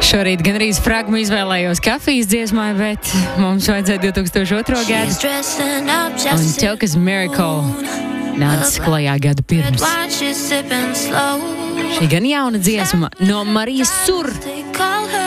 Šorīt gan arī fragmu izvēlējos kafijas dziesmai, bet mums vajadzēja 2002. gadu. Un Tokas Miracle nāca klajā gadu pirms. Šī gan jauna dziesma no Marijas Sur.